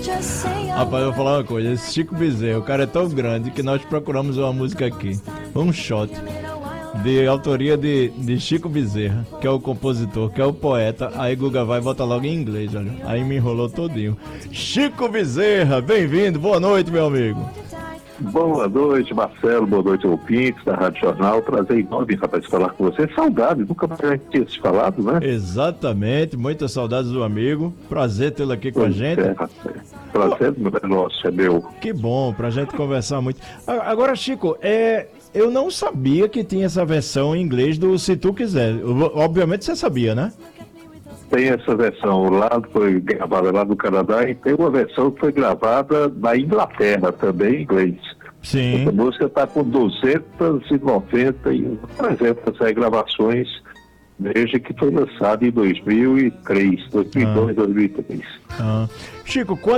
Rapaz, eu vou falar uma coisa. Esse Chico Bezerra, o cara é tão grande que nós procuramos uma música aqui. Um shot de autoria de Chico Bezerra, que é o compositor, que é o poeta. Aí Guga vai e bota logo em inglês, olha. Aí me enrolou todinho. Chico Bezerra, bem-vindo, boa noite, meu amigo. Boa noite, Marcelo, boa noite, ouvintes da Rádio Jornal. Prazer enorme, rapaz, falar com você. Saudade, nunca mais a gente tinha se falado, né? Exatamente, muitas saudades do amigo. Prazer tê-lo aqui com a gente. Prazer é nosso, é meu. Que bom, pra gente conversar muito. Agora, Chico, eu não sabia que tinha essa versão em inglês do Se Tu Quiser. Obviamente você sabia, né? Tem essa versão lá, foi gravada lá no Canadá, e tem uma versão que foi gravada na Inglaterra, também em inglês. Sim. Essa música está com 300 gravações, desde que foi lançada em 2003, 2002, 2003. Chico,